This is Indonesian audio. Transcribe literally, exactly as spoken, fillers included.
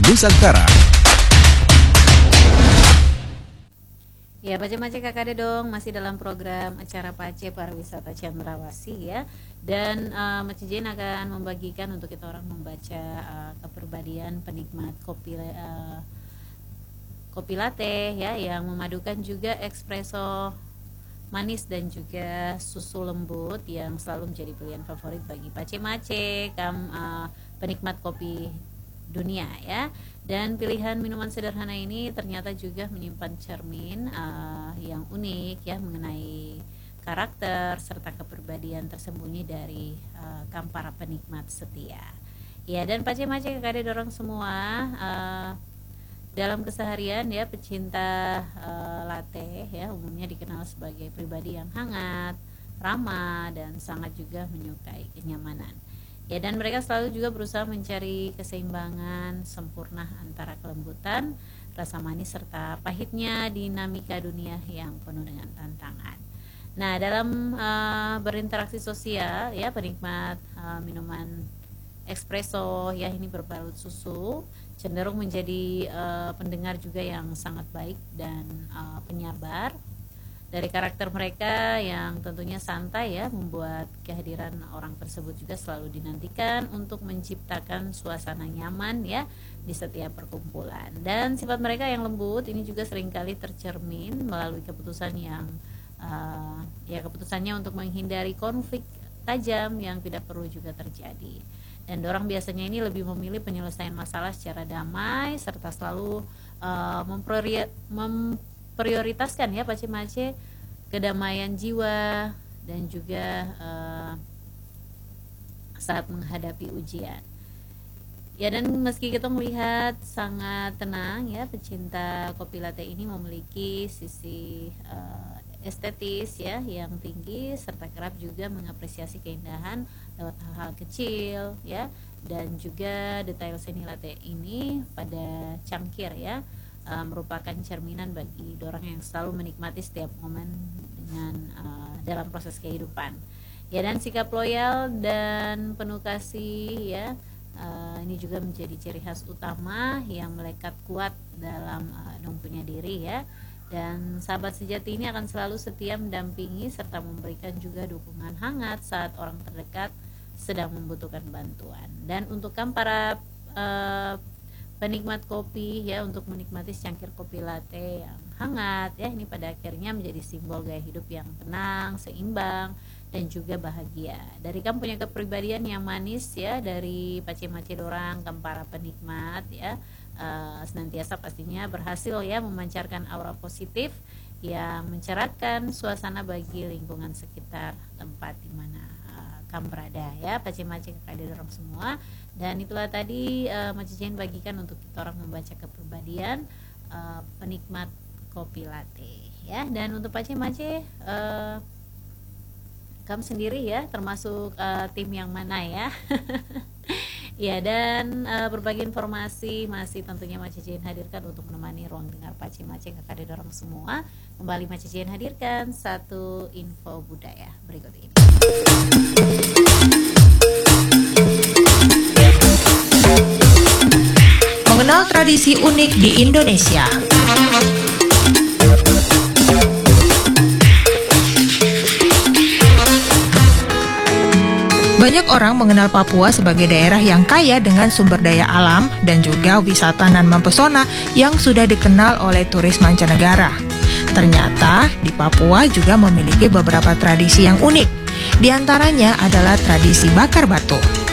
Nusantara. Ya, Pace-Mace Kakak dong masih dalam program acara Pace Pariwisata Cendrawasih ya. Dan uh, Mace Jane akan membagikan untuk kita orang membaca uh, kepribadian penikmat kopi uh, kopi latte ya, yang memadukan juga espresso manis dan juga susu lembut yang selalu menjadi pilihan favorit bagi Pace-Mace kam uh, penikmat kopi dunia ya. Dan pilihan minuman sederhana ini ternyata juga menyimpan cermin uh, yang unik ya mengenai karakter serta kepribadian tersembunyi dari uh, kam para penikmat setia. Ya, dan Pace-Mace kakak dorong semua uh, dalam keseharian ya, pecinta uh, latte ya umumnya dikenal sebagai pribadi yang hangat, ramah dan sangat juga menyukai kenyamanan. Ya, dan mereka selalu juga berusaha mencari keseimbangan sempurna antara kelembutan, rasa manis serta pahitnya dinamika dunia yang penuh dengan tantangan. Nah, dalam uh, berinteraksi sosial ya, penikmat uh, minuman espresso ya ini berbalut susu cenderung menjadi uh, pendengar juga yang sangat baik dan uh, penyabar. Dari karakter mereka yang tentunya santai ya, membuat kehadiran orang tersebut juga selalu dinantikan untuk menciptakan suasana nyaman ya di setiap perkumpulan. Dan sifat mereka yang lembut ini juga seringkali tercermin melalui keputusan yang uh, ya keputusannya untuk menghindari konflik tajam yang tidak perlu juga terjadi. Dan dorang biasanya ini lebih memilih penyelesaian masalah secara damai serta selalu uh, mempriori- mem prioritaskan ya Pace-Mace kedamaian jiwa dan juga uh, saat menghadapi ujian. Ya, dan meski kita melihat sangat tenang ya, pecinta kopi latte ini memiliki sisi uh, estetis ya yang tinggi serta kerap juga mengapresiasi keindahan lewat hal-hal kecil ya, dan juga detail seni latte ini pada cangkir ya. Uh, merupakan cerminan bagi dorang yang selalu menikmati setiap momen dengan uh, dalam proses kehidupan. Ya, dan sikap loyal dan penuh kasih ya, uh, ini juga menjadi ciri khas utama yang melekat kuat dalam uh, punya diri ya. Dan sahabat sejati ini akan selalu setia mendampingi serta memberikan juga dukungan hangat saat orang terdekat sedang membutuhkan bantuan. Dan untuk kan para uh, penikmat kopi ya, untuk menikmati secangkir kopi latte yang hangat ya, ini pada akhirnya menjadi simbol gaya hidup yang tenang, seimbang dan juga bahagia. Dari kamu punya kepribadian yang manis ya, dari Pace-Mace dorang kam para penikmat ya, uh, senantiasa pastinya berhasil ya memancarkan aura positif yang mencerahkan suasana bagi lingkungan sekitar tempat di mana uh, kamu berada ya, Pace-Mace kakak dorong semua. Dan itulah tadi uh, Mace Jane bagikan untuk kita orang membaca kepribadian uh, penikmat kopi latte ya. Dan untuk Pace-Mace uh, kamu sendiri ya termasuk uh, tim yang mana ya? Ya, dan uh, berbagai informasi masih tentunya Mace Jane hadirkan untuk menemani ruang dengar Pace-Mace kakak dorong semua. Kembali Mace Jane hadirkan satu info budaya berikut ini. Mengenal tradisi unik di Indonesia. Banyak orang mengenal Papua sebagai daerah yang kaya dengan sumber daya alam dan juga wisata nan mempesona yang sudah dikenal oleh turis mancanegara. Ternyata di Papua juga memiliki beberapa tradisi yang unik. Di antaranya adalah tradisi bakar batu.